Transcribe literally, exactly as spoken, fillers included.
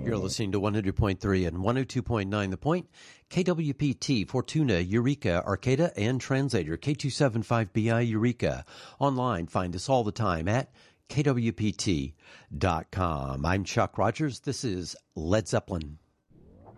You're listening to one hundred point three and one oh two point nine The Point, K W P T, Fortuna, Eureka, Arcata, and Translator, K two seventy-five B I Eureka. Online, find us all the time at K W P T dot com. I'm Chuck Rogers. This is Led Zeppelin.